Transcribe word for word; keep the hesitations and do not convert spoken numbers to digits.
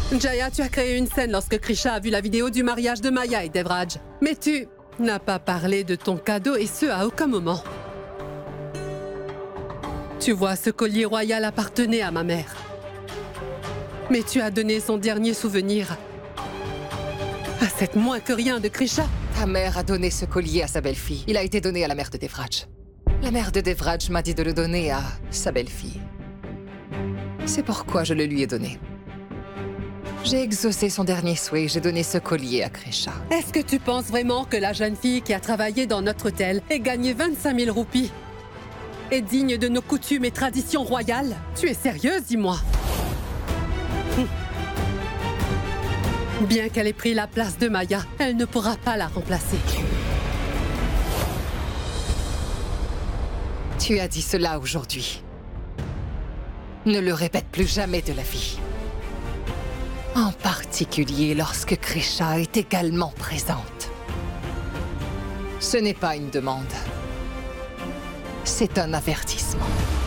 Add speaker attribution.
Speaker 1: Jaya, tu as créé une scène lorsque Krisha a vu la vidéo du mariage de Maya et Devraj. Mais tu n'as pas parlé de ton cadeau et ce à aucun moment. Tu vois, ce collier royal appartenait à ma mère. Mais tu as donné son dernier souvenir à cette moins que rien de Krisha.
Speaker 2: Ta mère a donné ce collier à sa belle-fille. Il a été donné à la mère de Devraj. La mère de Devraj m'a dit de le donner à sa belle-fille. C'est pourquoi je le lui ai donné. J'ai exaucé son dernier souhait, j'ai donné ce collier à Krisha.
Speaker 1: Est-ce que tu penses vraiment que la jeune fille qui a travaillé dans notre hôtel et gagné vingt-cinq mille roupies est digne de nos coutumes et traditions royales? Tu es sérieuse, dis-moi? Hum. Bien qu'elle ait pris la place de Maya, elle ne pourra pas la remplacer.
Speaker 2: Tu as dit cela aujourd'hui. Ne le répète plus jamais de la vie. En particulier lorsque Krisha est également présente. Ce n'est pas une demande. C'est un avertissement.